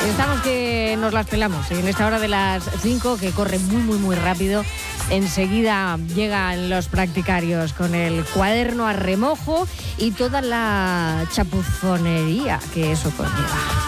Estamos que nos las pelamos en esta hora de las 5, que corre muy, muy, muy rápido. Enseguida llegan los practicarios con el cuaderno a remojo y toda la chapuzonería que eso conlleva.